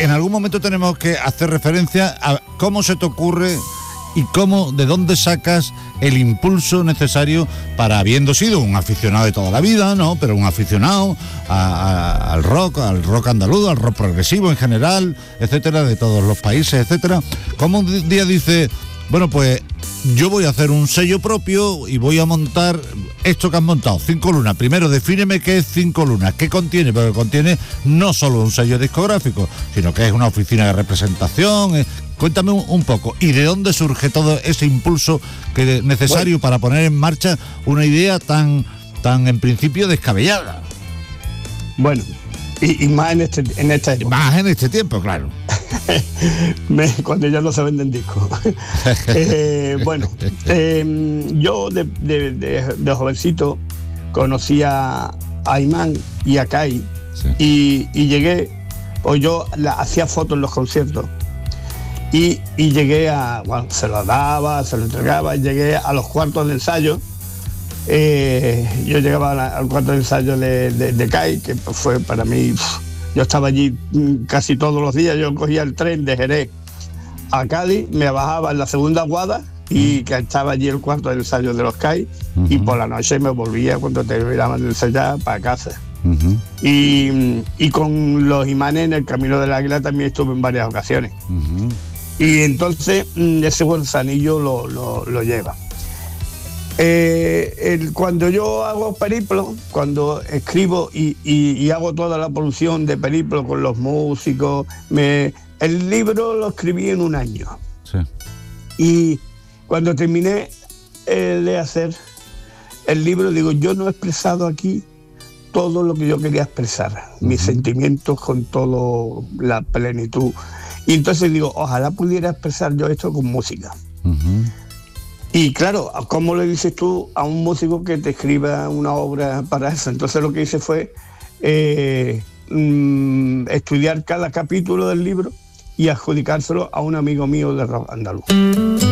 en algún momento tenemos que hacer referencia a cómo se te ocurre y de dónde sacas el impulso necesario para, habiendo sido un aficionado de toda la vida, ¿no? Pero un aficionado al rock andaluz, al rock progresivo en general, etcétera, de todos los países, etcétera. ¿Cómo un día dice, bueno, pues yo voy a hacer un sello propio y voy a montar esto que has montado, 5 Lunas? Primero, defíneme qué es 5 Lunas, qué contiene, porque contiene no solo un sello discográfico, sino que es una oficina de representación. Cuéntame un poco, ¿y de dónde surge todo ese impulso que es necesario para poner en marcha una idea tan en principio descabellada? Bueno, y más en esta época. Más en este tiempo, claro. Cuando ya no se venden discos. Yo de jovencito conocí a Imán y a Kai, sí. y llegué, pues yo hacía fotos en los conciertos. Y llegué se lo daba, se lo entregaba, y llegué a los cuartos de ensayo. Yo llegaba al cuarto de ensayo de Kai, que fue para mí, yo estaba allí casi todos los días. Yo cogía el tren de Jerez a Cádiz, me bajaba en la segunda guada y que estaba allí el cuarto de ensayo de los Kai, y por la noche me volvía, cuando terminaban de ensayar, para casa. Y con los Imanes en el Camino del Águila también estuve en varias ocasiones. Y entonces ese gusanillo lo lleva. Cuando yo hago Periplo, cuando escribo y hago toda la producción de Periplo con los músicos, el libro lo escribí en un año. Sí. Y cuando terminé de hacer el libro, digo, yo no he expresado aquí todo lo que yo quería expresar, mis sentimientos con toda la plenitud. Y entonces digo, ojalá pudiera expresar yo esto con música. Y claro, ¿cómo le dices tú a un músico que te escriba una obra para eso? Entonces lo que hice fue estudiar cada capítulo del libro y adjudicárselo a un amigo mío de rock andaluz.